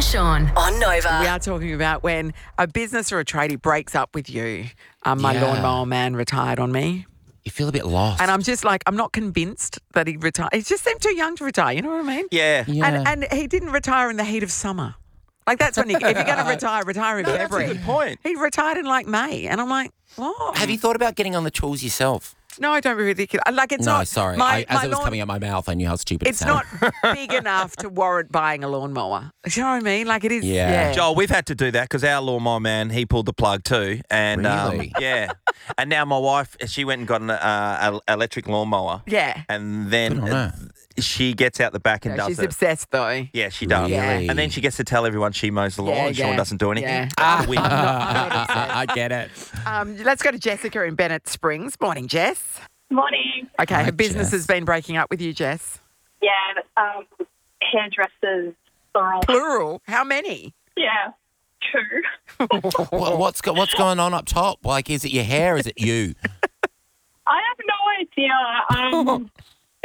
and Sean on Nova. We are talking about when a business or a tradie breaks up with you. My Yeah. lawnmower man retired on me. You feel a bit lost. And I'm just like, I'm not convinced that he retired. He just seemed too young to retire, you know what I mean? Yeah. Yeah. And he didn't retire in the heat of summer. Like that's when if you're going to retire in That's a February. good point. He retired in like May. And I'm like, what? Have you thought about getting on the tools yourself? No, I don't be ridiculous. Like it's No, not. sorry. My As it was lawn- coming out my mouth, I knew how stupid it It's sounded. not big enough to warrant buying a lawnmower. Do you know what I mean? Like it is. Yeah. Yeah. Joel, we've had to do that because our lawnmower man, he pulled the plug too. And Really? yeah. And now my wife, she went and got an electric lawnmower. Yeah. And then Good on her. she gets out the back and No, does she's it. obsessed though. Yeah, she does. Really? And then she gets to tell everyone she mows the lawn Yeah, and Sean yeah. doesn't do anything. Yeah. That's a win. I get it. Let's go to Jessica in Bennett Springs. Morning, Jess. Morning. Okay, Hi, her business Jess. has been breaking up with you, Jess. Yeah, hairdressers, plural. Plural. How many? Yeah, two. What's going on up top? Like, is it your hair? Is it you? I have no idea.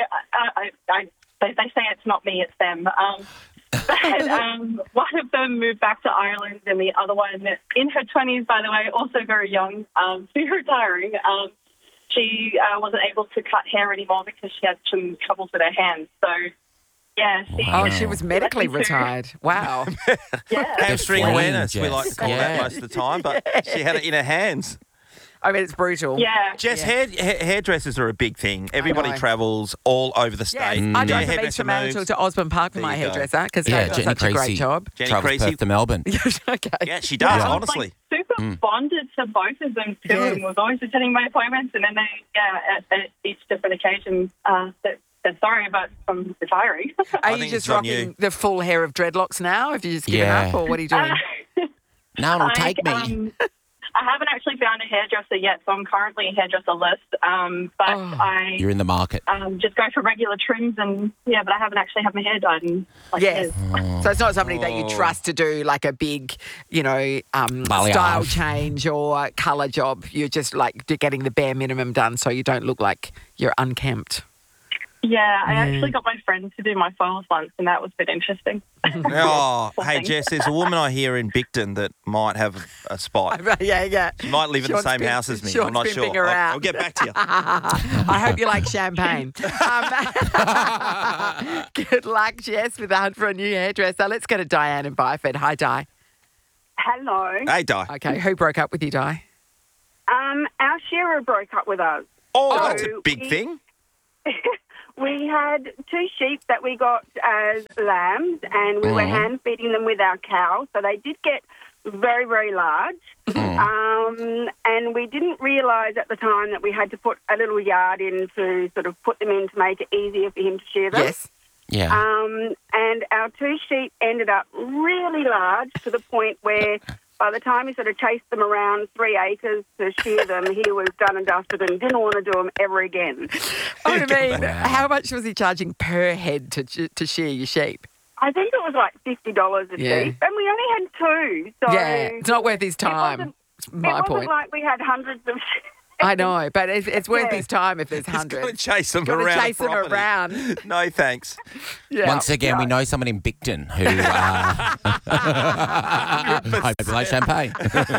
They say it's not me, it's them. But one of them moved back to Ireland, and the other one, in her 20s, by the way, also very young, she's retiring. She wasn't able to cut hair anymore because she had some troubles with her hands. So, yeah. Oh, she was medically retired. Wow. Yeah. Hamstring Fleeing, awareness, we Jess. like to call Yeah. that most of the time, but she had it in her hands. I mean, it's brutal. Yeah. Jess, hairdressers are a big thing. Everybody know. travels all over the state. Yes, I Your drive from hairdresser Eastern Mantle moves. to Osborne Park for There my you go. hairdresser because Yeah, they do Jenny such a great Creasy. job. Jenny Travels Creasy. Perth to Melbourne. Okay. Yeah, she does, I was honestly. like super bonded to both of them too, Yes. and was always attending my appointments. And then they, at each different occasion, said sorry about from retiring. Are I you think just it's on rocking you. the full hair of dreadlocks now? Have you just given Yeah. up, or what are you doing? No one will take me. I haven't actually found a hairdresser yet, so I'm currently hairdresser-less. But I You're in the market. just go for regular trims, and but I haven't actually had my hair dyed in Yes. years. So it's not somebody that you Oh. trust to do like a big, style Balayage. change or colour job. You're just like getting the bare minimum done so you don't look like you're unkempt. Yeah, I actually got my friend to do my foils once, and that was a bit interesting. Oh, Poor hey, thing. Jess, there's a woman I hear in Bicton that might have a spot. Yeah. She might live in the Sean's same been- house as me. Sean's I'm not been sure. binger out. I'll get back to you. I hope you like champagne. Good luck, Jess, with the hunt for a new hairdresser. Let's go to Diane in Byford. Hi, Di. Hello. Hey, Di. Okay, who broke up with you, Di? Our shearer broke up with us. Oh, So that's a big we- thing. We had two sheep that we got as lambs, and we were hand feeding them with our cow. So they did get very, very large. And we didn't realise at the time that we had to put a little yard in to sort of put them in to make it easier for him to shear them. Yes. Yeah. And our two sheep ended up really large to the point where by the time he sort of chased them around 3 acres to shear them, he was done and dusted and didn't want to do them ever again. I mean, Wow. how much was he charging per head to shear your sheep? I think it was like $50 a Yeah. sheep, and we only had two. So Yeah, it's not worth his time. wasn't- It's my it point. wasn't like we had hundreds of sheep. I know, but it's worth Yeah. his time if there's He's got to hundreds. chase them Gotta around. chase the them property. around. No, thanks. Yeah. Once again, we know someone in Bicton who hope they like champagne.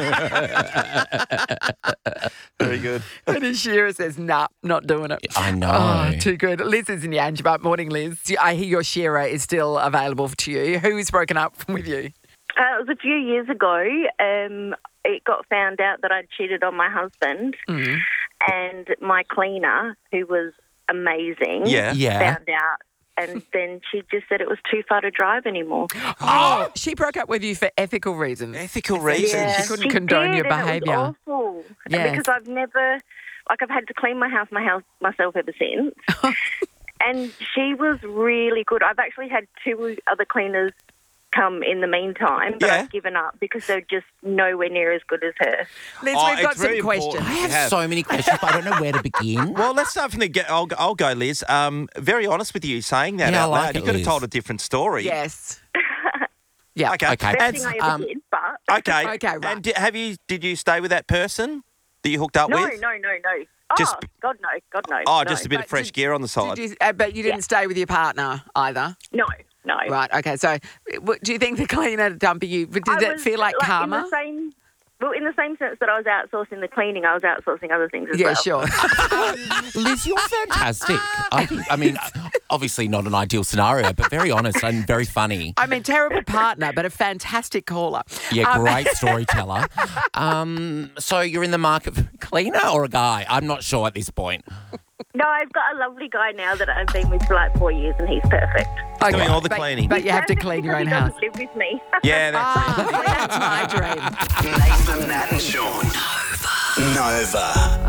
Very good. And his shearer says, nah, not doing it. I know. Oh, too good. Liz is in Yangebup. Morning, Liz. I hear your shearer is still available to you. Who's broken up with you? It was a few years ago. It got found out that I'd cheated on my husband, and my cleaner, who was amazing, Yeah. Yeah. found out. And then she just said it was too far to drive anymore. Oh, she broke up with you for ethical reasons. Ethical reasons. She couldn't condone your did, and behaviour. It was awful. Yes. Because I've never, I've had to clean my house myself ever since. And she was really good. I've actually had two other cleaners come in the meantime, but Yeah. I've given up because they're just nowhere near as good as her. Liz, Oh, we've got it's very some questions. important. I have have. so many questions, but I don't know where to begin. Well, let's start from the get. I'll go, Liz. Very honest with you saying that Yeah, I out like loud. it, You could have Liz. told a different story. Yes. Yeah. Okay. Okay. Best And, thing I ever did, but... okay. Okay, right. And did you stay with that person that you hooked up No, with? no. Just- Oh, God, no. Oh, no. just a bit of But fresh gear on the side. But you didn't stay with your partner either. No. No. Right. Okay. So, do you think the cleaner dumping you? Did I it was, feel like karma? In the same sense that I was outsourcing the cleaning, I was outsourcing other things as well. Yeah, sure. Liz, you're fantastic. I mean, obviously not an ideal scenario, but very honest and very funny. I mean, terrible partner, but a fantastic caller. Yeah, great storyteller. So you're in the market for a cleaner or a guy? I'm not sure at this point. No, I've got a lovely guy now that I've been with for like 4 years, and he's perfect. Okay, Doing all the cleaning. But you have to Perfect clean your own because house. he doesn't live with me. Yeah, that's That's my dream. Nathan, Nat and Sean. Nova.